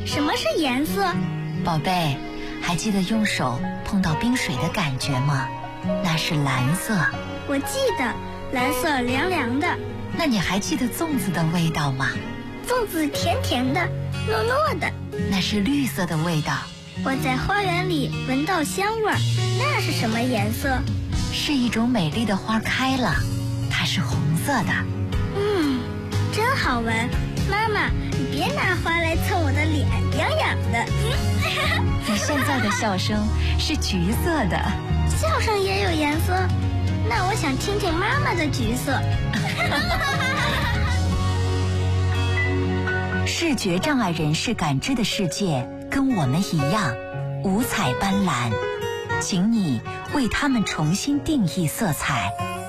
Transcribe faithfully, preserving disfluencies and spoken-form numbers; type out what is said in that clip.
什么是颜色？ 宝贝，还记得用手碰到冰水的感觉吗？那是蓝色。 我记得，蓝色凉凉的。 那你还记得粽子的味道吗？ 粽子甜甜的，糯糯的。 那是绿色的味道。 我在花园里闻到香味儿，那是什么颜色？ 是一种美丽的花开了，它是红色的。 嗯，真好闻。妈妈，你别拿花来蹭我的脸，痒痒的。 你现在的笑声是橘色的。 笑声也有颜色？那我想听听妈妈的橘色。 视觉障碍人士感知的世界跟我们一样，五彩斑斓，请你为他们重新定义色彩。